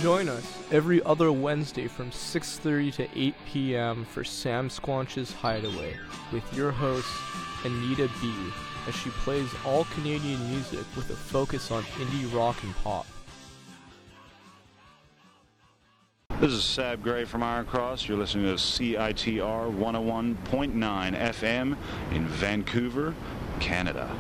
Join us every other Wednesday from 6:30 to 8 p.m. for Sam Squanch's Hideaway with your host, Anita B., as she plays all Canadian music with a focus on indie rock and pop. This is Sab Gray from Iron Cross. You're listening to CITR 101.9 FM in Vancouver, Canada.